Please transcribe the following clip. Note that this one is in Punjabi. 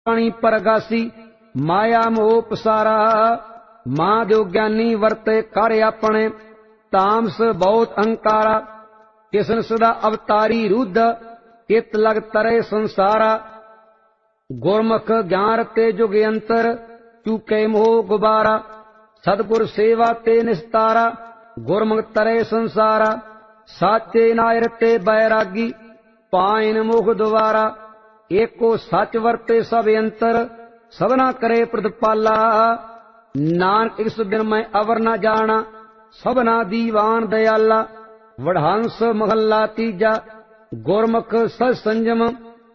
ਪਾਣੀ ਪਰਗਾਸੀ ਮਾਇਆ ਮੋਹ ਪਸਾਰਾ। ਮਾਂ ਦਿਓ ਗਿਆਨੀ ਵਰਤੇ ਕਰ ਆਪਣੇ ਤਾਮਸ ਬਹੁਤ ਅਹੰਕਾਰਾ। ਕਿਸਨ ਸਦਾ ਅਵਤਾਰੀ ਰੁੱਧ ਕਿਤ ਲਗ ਤਰੇ ਸੰਸਾਰਾ। ਗੁਰਮੁਖ ਗਿਆਨ ਰਤੇ ਜੁਗ ਅੰਤਰ ਚੂਕੇ ਮੋਹ ਗੁਬਾਰਾ। ਸਤਿਗੁਰ ਸੇਵਾ ਤੇ ਨਿਸਤਾਰਾ ਗੁਰਮੁਖ ਤਰੇ ਸੰਸਾਰਾ। ਸਾਚੇ ਨਾਇ ਰਤੇ ਬੈਰਾਗੀ ਪਾਇਨ ਮੁਖ ਦੁਆਰਾ। ਏਕੋ ਸੱਚ ਵਰਤੇ ਸਭ ਅੰਤਰ ਸਭਨਾ ਕਰੇ ਪ੍ਰਤਪਾਲਾ। ਨਾਨਕ ਇਸ ਬਿਨ ਮੈਂ ਅਵਰ ਨਾ ਜਾਣਾ ਸਭਨਾ ਦੀਵਾਨ ਦਇਆਲਾ। ਵਡਹੰਸ ਮਹੱਲਾ ਤੀਜਾ। ਗੁਰਮੁਖ ਸਚ ਸੰਜਮ